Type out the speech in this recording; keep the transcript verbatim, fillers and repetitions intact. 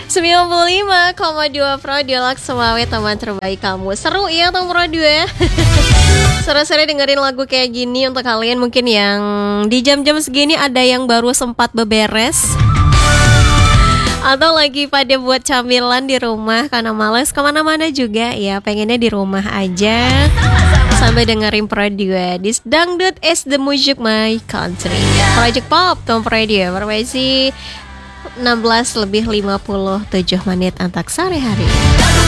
sembilan puluh lima koma dua Prodiolog Semawe, teman terbaik kamu. Seru ya Tom Prodio ya. Seru-seru dengerin lagu kayak gini untuk kalian mungkin yang di jam-jam segini ada yang baru sempat beberes atau lagi pada buat camilan di rumah karena males kemana-mana juga ya, pengennya di rumah aja sampai dengerin Prodio. This dangdut is the music my country. Project Pop Tom Prodio berversi enam belas lebih lima puluh tujuh menit antak sore hari.